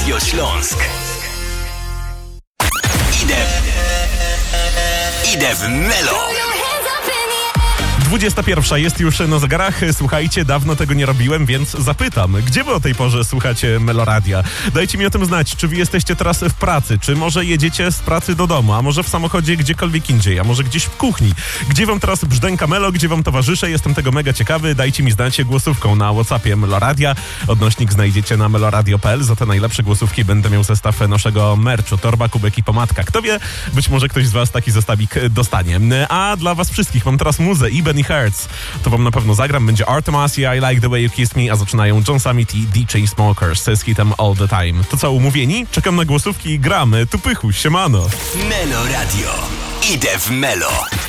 Radio Śląsk. Idę w Melo. 21 jest już na zegarach. Słuchajcie, dawno tego nie robiłem, więc zapytam, gdzie wy o tej porze słuchacie Meloradia? Dajcie mi o tym znać, czy wy jesteście teraz w pracy, czy może jedziecie z pracy do domu, a może w samochodzie gdziekolwiek indziej, a może gdzieś w kuchni. Gdzie wam teraz brzdęka Melo, gdzie wam towarzyszę? Jestem tego mega ciekawy. Dajcie mi znać głosówką na WhatsAppie Meloradia. Odnośnik znajdziecie na meloradio.pl. Za te najlepsze głosówki będę miał zestaw naszego merchu, torba, kubek i pomadka. Kto wie, być może ktoś z was taki zestawik dostanie. A dla was wszystkich mam teraz muzę i Benny Hertz. To wam na pewno zagram. Będzie Artemas i I Like The Way You Kissed Me, a zaczynają John Summit i DJ Smokers z hitem All The Time. To co, umówieni? Czekam na głosówki i gramy. Tu pychu, siemano. Melo Radio. Idę w Melo.